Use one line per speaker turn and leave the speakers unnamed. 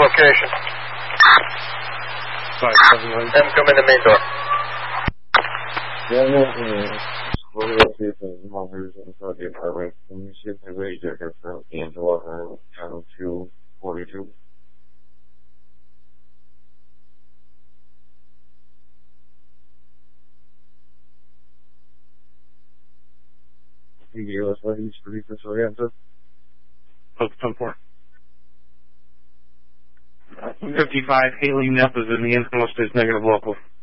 location.
571.
Them come in the main door.
Yeah, no, we're going to see if the mother's inside the apartment. Let me see if there's a jacket for Angela or Channel 242. US ladies, ready for Sorrento.
Post 4. 55, Haley Neff is in the infamous is negative local.